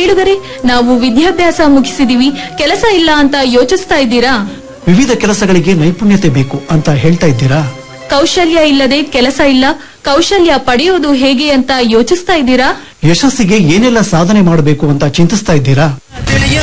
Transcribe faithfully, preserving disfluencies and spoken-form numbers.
ಕೇಳುಗರೆ, ನಾವು ವಿದ್ಯಾಭ್ಯಾಸ ಮುಗಿಸಿದೀವಿ, ಕೆಲಸ ಇಲ್ಲ ಅಂತ ಯೋಚಿಸ್ತಾ ಇದ್ದೀರಾ? ವಿವಿಧ ಕೆಲಸಗಳಿಗೆ ನೈಪುಣ್ಯತೆ ಬೇಕು ಅಂತ ಹೇಳ್ತಾ ಇದ್ದೀರಾ? ಕೌಶಲ್ಯ ಇಲ್ಲದೆ ಕೆಲಸ ಇಲ್ಲ, ಕೌಶಲ್ಯ ಪಡೆಯೋದು ಹೇಗೆ ಅಂತ ಯೋಚಿಸ್ತಾ ಇದ್ದೀರಾ? ಯಶಸ್ಸಿಗೆ ಏನೆಲ್ಲ ಸಾಧನೆ ಮಾಡಬೇಕು ಅಂತ ಚಿಂತಿಸ್ತಾ ಇದ್ದೀರಾ?